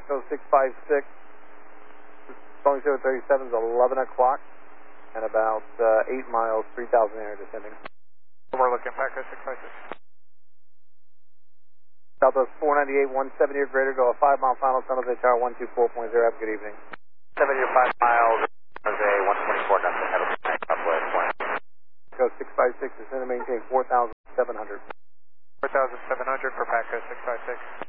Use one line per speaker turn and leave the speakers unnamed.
Patco 656. Boeing 737 is 11 o'clock and about 8 miles, 3,000 air descending.
We're looking Patco 656.
Southwest 498, 170 or greater, go a 5-mile final, San Jose Tower 124.0. Have a good evening.
70 or 5 miles, San Jose 124, nothing, head of Southwest 498.
Go 656, descend and maintain 4,700.
4,700 for Patco 656.